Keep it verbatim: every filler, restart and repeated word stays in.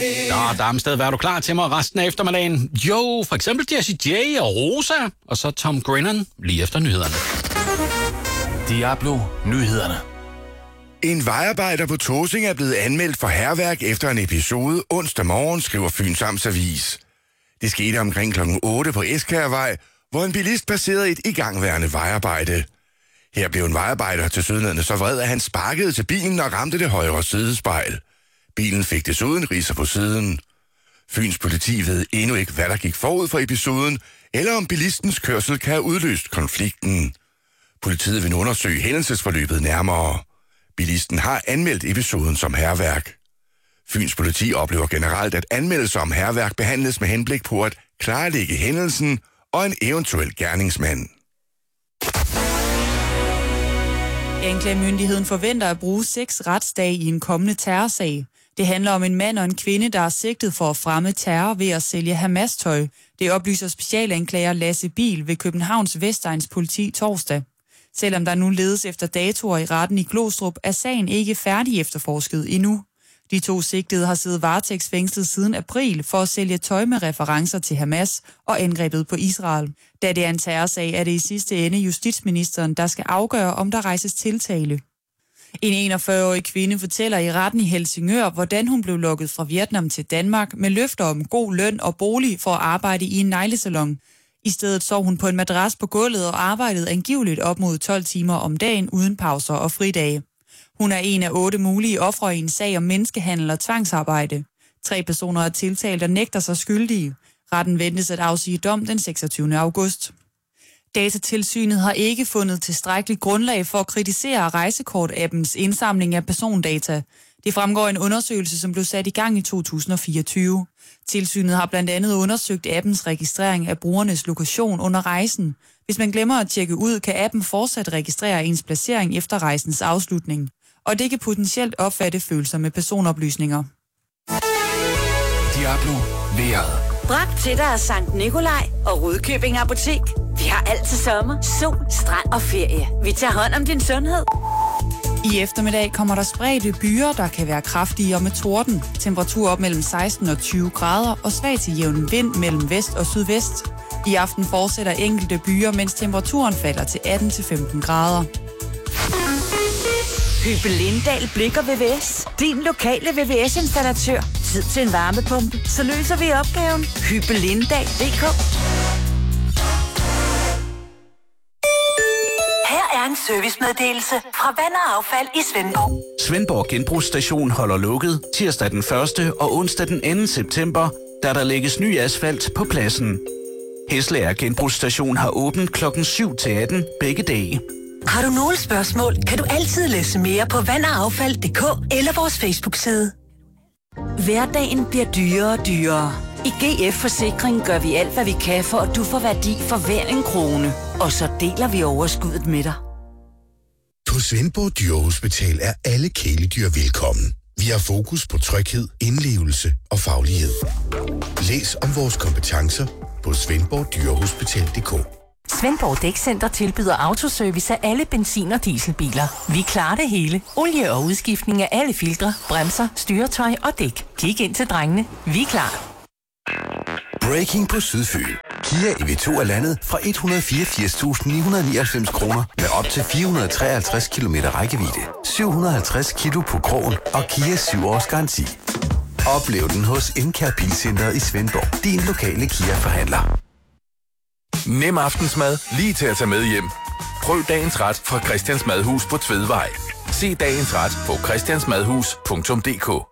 Nå, Darmsted, hvad er du klar til mig resten af eftermiddagen? Jo, for eksempel Jessie J og Rosa, og så Tom Grennan lige efter nyhederne. Diablo Nyhederne. En vejarbejder på Tåsinge er blevet anmeldt for hærværk efter en episode onsdag morgen, skriver Fyns Amts Avis. Det skete omkring klokken otte på Eskærvej, hvor en bilist passerede et igangværende vejarbejde. Her blev en vejarbejder til sydlandet så vred, at han sparkede til bilen og ramte det højre sidespejl. Bilen fik desuden ridser på siden. Fyns politi ved endnu ikke, hvad der gik forud for episoden, eller om bilistens kørsel kan have udløst konflikten. Politiet vil undersøge hændelsesforløbet nærmere. Bilisten har anmeldt episoden som hærværk. Fyns politi oplever generelt, at anmeldelser om hærværk behandles med henblik på at klarlægge hændelsen og en eventuel gerningsmand. Anklagemyndigheden forventer at bruge seks retsdage i en kommende terrorsag. Det handler om en mand og en kvinde, der er sigtet for at fremme terror ved at sælge Hamas-tøj. Det oplyser specialanklager Lasse Biel ved Københavns Vestegns politi torsdag. Selvom der nu ledes efter datoer i retten i Glostrup, er sagen ikke færdig efterforsket endnu. De to sigtede har siddet varetægtsfængslet siden april for at sælge tøj med referencer til Hamas og angrebet på Israel. Da det er en terrorsag, er det i sidste ende justitsministeren, der skal afgøre, om der rejses tiltale. En enogfyrre-årig kvinde fortæller i retten i Helsingør, hvordan hun blev lukket fra Vietnam til Danmark med løfter om god løn og bolig for at arbejde i en neglesalon. I stedet sov hun på en madras på gulvet og arbejdede angiveligt op mod tolv timer om dagen uden pauser og fridage. Hun er en af otte mulige ofre i en sag om menneskehandel og tvangsarbejde. Tre personer er tiltalt og nægter sig skyldige. Retten ventes at afsige dom den seksogtyvende august. Datatilsynet har ikke fundet tilstrækkeligt grundlag for at kritisere rejsekort-appens indsamling af persondata. Det fremgår af en undersøgelse, som blev sat i gang i to tusind og fireogtyve. Tilsynet har blandt andet undersøgt appens registrering af brugernes lokation under rejsen. Hvis man glemmer at tjekke ud, kan appen fortsat registrere ens placering efter rejsens afslutning. Og det kan potentielt opfatte følelser med personoplysninger. Diablo Vejret. Bragt til dig af Sankt Nikolaj og Rudkøbing Apotek. Vi har alt til sommer, sol, strand og ferie. Vi tager hånd om din sundhed. I eftermiddag kommer der spredte byer, der kan være kraftige og med torden. Temperatur op mellem seksten og tyve grader og svag til jævn vind mellem vest og sydvest. I aften fortsætter enkelte byer, mens temperaturen falder til atten til femten grader. Hyppe Lindahl Blikker V V S. Din lokale V V S-installatør. Tid til en varmepumpe. Så løser vi opgaven. Hyppe Lindahl punktum d k. Her er en servicemeddelelse fra Vand og Affald i Svendborg. Svendborg Genbrugsstation holder lukket tirsdag den første og onsdag den anden september, da der lægges ny asfalt på pladsen. Hesleær Genbrugsstation har åbent klokken syv til atten begge dage. Har du nogle spørgsmål, kan du altid læse mere på vand og affald punktum d k eller vores Facebook-side. Hverdagen bliver dyrere og dyrere. I G F Forsikring gør vi alt, hvad vi kan, for at du får værdi for hver en krone. Og så deler vi overskuddet med dig. På Svendborg Dyrehospital er alle kæledyr velkommen. Vi har fokus på tryghed, indlevelse og faglighed. Læs om vores kompetencer på svendborg dyrehospital punktum d k. Svendborg Dækcenter tilbyder autoservice af alle benzin- og dieselbiler. Vi klarer det hele. Olie og udskiftning af alle filtre, bremser, styretøj og dæk. Kig ind til drengene. Vi er klar. Breaking på Sydfyn. Kia E V to er landet fra et hundrede og fireogfirs tusind ni hundrede og nioghalvfems kroner med op til fire hundrede og treoghalvtreds kilometer rækkevidde, syv hundrede og halvtreds kilo på krogen og Kia syv års garanti. Oplev den hos Encare Bilcenteret i Svendborg, din lokale Kia-forhandler. Nem aftensmad lige til at tage med hjem. Prøv dagens ret fra Christians Madhus på Tvedvej. Se dagens ret på christiansmadhus punktum d k.